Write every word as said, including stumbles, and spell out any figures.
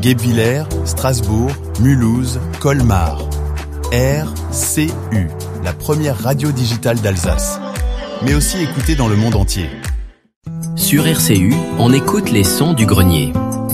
Guebwiller, Strasbourg, Mulhouse, Colmar. R C U, la première radio digitale d'Alsace. Mais aussi écoutée dans le monde entier. Sur R C U, on écoute les sons du grenier.